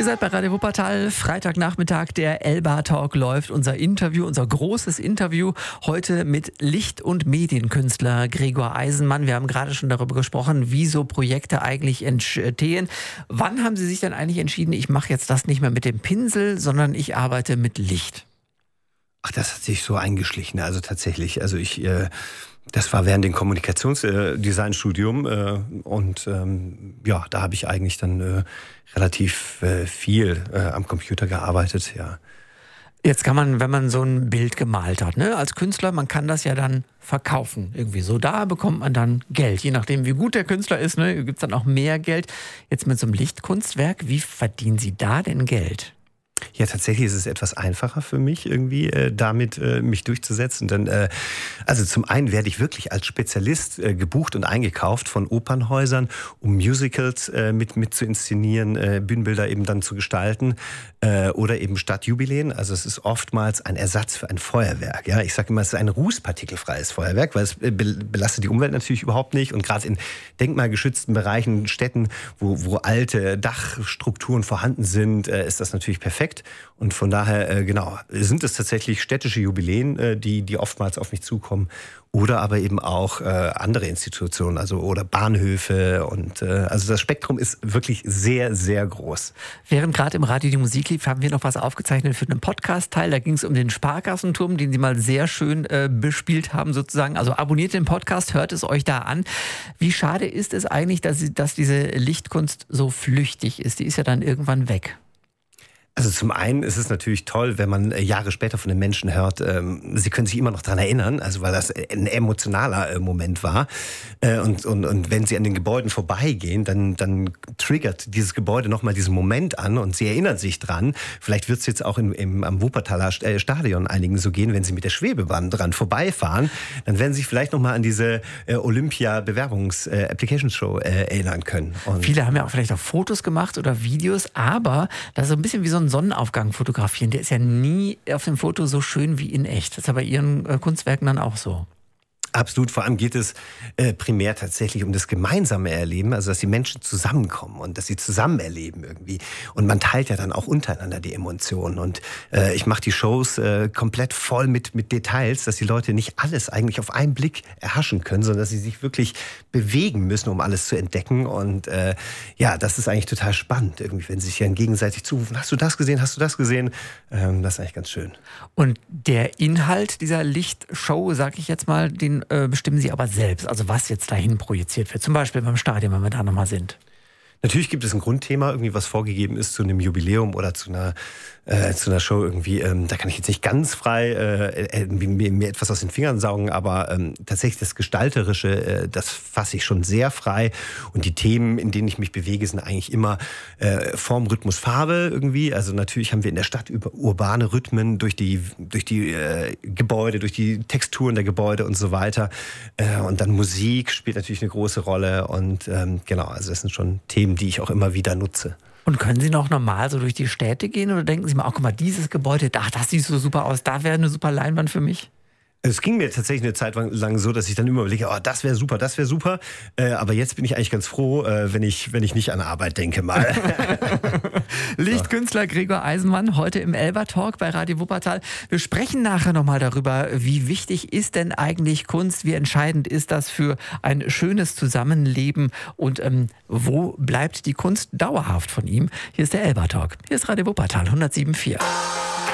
Ihr seid bei Radio Wuppertal, Freitagnachmittag, der Elba Talk läuft. Unser Interview, unser großes Interview heute mit Licht- und Medienkünstler Gregor Eisenmann. Wir haben gerade schon darüber gesprochen, wie so Projekte eigentlich entstehen. Wann haben Sie sich denn eigentlich entschieden, ich mache jetzt das nicht mehr mit dem Pinsel, sondern ich arbeite mit Licht? Ach, das hat sich so eingeschlichen, also tatsächlich. Also das war während dem Kommunikationsdesignstudium und da habe ich eigentlich dann relativ viel am Computer gearbeitet, ja. Jetzt kann man, wenn man so ein Bild gemalt hat, ne, als Künstler, man kann das ja dann verkaufen. Irgendwie so, da bekommt man dann Geld. Je nachdem, wie gut der Künstler ist, ne, gibt es dann auch mehr Geld. Jetzt mit so einem Lichtkunstwerk, wie verdienen Sie da denn Geld? Ja, tatsächlich ist es etwas einfacher für mich, irgendwie damit mich durchzusetzen. Denn also zum einen werde ich wirklich als Spezialist gebucht und eingekauft von Opernhäusern, um Musicals mit zu inszenieren, Bühnenbilder eben dann zu gestalten oder eben Stadtjubiläen. Also es ist oftmals ein Ersatz für ein Feuerwerk. Ja, ich sage immer, es ist ein rußpartikelfreies Feuerwerk, weil es belastet die Umwelt natürlich überhaupt nicht. Und gerade in denkmalgeschützten Bereichen, Städten, wo alte Dachstrukturen vorhanden sind, ist das natürlich perfekt. Und von daher, sind es tatsächlich städtische Jubiläen, die oftmals auf mich zukommen. Oder aber eben auch andere Institutionen, oder Bahnhöfe. Und also das Spektrum ist wirklich sehr, sehr groß. Während gerade im Radio die Musik lief, haben wir noch was aufgezeichnet für einen Podcast-Teil. Da ging es um den Sparkassenturm, den Sie mal sehr schön bespielt haben sozusagen. Also abonniert den Podcast, hört es euch da an. Wie schade ist es eigentlich, dass diese Lichtkunst so flüchtig ist? Die ist ja dann irgendwann weg. Also zum einen ist es natürlich toll, wenn man Jahre später von den Menschen hört, sie können sich immer noch daran erinnern, also weil das ein emotionaler Moment war. Und wenn sie an den Gebäuden vorbeigehen, dann triggert dieses Gebäude nochmal diesen Moment an und sie erinnern sich dran. Vielleicht wird es jetzt auch am Wuppertaler Stadion einigen so gehen, wenn sie mit der Schwebebahn dran vorbeifahren, dann werden sie sich vielleicht nochmal an diese Olympia-Bewerbungs-Application-Show erinnern können. Und viele haben ja auch vielleicht auch Fotos gemacht oder Videos, aber das ist so ein bisschen wie so ein Sonnenaufgang fotografieren. Der ist ja nie auf dem Foto so schön wie in echt. Das ist ja bei Ihren Kunstwerken dann auch so. Absolut, vor allem geht es primär tatsächlich um das gemeinsame Erleben, also dass die Menschen zusammenkommen und dass sie zusammen erleben irgendwie. Und man teilt ja dann auch untereinander die Emotionen. Und ich mache die Shows komplett voll mit Details, dass die Leute nicht alles eigentlich auf einen Blick erhaschen können, sondern dass sie sich wirklich bewegen müssen, um alles zu entdecken. Und das ist eigentlich total spannend, irgendwie, wenn sie sich dann gegenseitig zurufen, hast du das gesehen, hast du das gesehen? Das ist eigentlich ganz schön. Und der Inhalt dieser Lichtshow, sag ich jetzt mal, den bestimmen Sie aber selbst, also was jetzt dahin projiziert wird, zum Beispiel beim Stadion, wenn wir da nochmal sind. Natürlich gibt es ein Grundthema, irgendwie was vorgegeben ist zu einem Jubiläum oder zu einer Show irgendwie. Da kann ich jetzt nicht ganz frei mir etwas aus den Fingern saugen, aber tatsächlich das Gestalterische, das fasse ich schon sehr frei. Und die Themen, in denen ich mich bewege, sind eigentlich immer Form, Rhythmus, Farbe irgendwie. Also natürlich haben wir in der Stadt urbane Rhythmen durch die Gebäude, durch die Texturen der Gebäude und so weiter. Und dann Musik spielt natürlich eine große Rolle. Und also das sind schon Themen, die ich auch immer wieder nutze. Und können Sie noch normal so durch die Städte gehen oder denken Sie mal, guck mal, dieses Gebäude, das sieht so super aus, da wäre eine super Leinwand für mich? Es ging mir tatsächlich eine Zeit lang so, dass ich dann immer überlege, das wäre super. Aber jetzt bin ich eigentlich ganz froh, wenn ich nicht an Arbeit denke mal. Lichtkünstler Gregor Eisenmann, heute im Elba Talk bei Radio Wuppertal. Wir sprechen nachher nochmal darüber, wie wichtig ist denn eigentlich Kunst, wie entscheidend ist das für ein schönes Zusammenleben und wo bleibt die Kunst dauerhaft von ihm? Hier ist der Elba Talk. Hier ist Radio Wuppertal 107,4.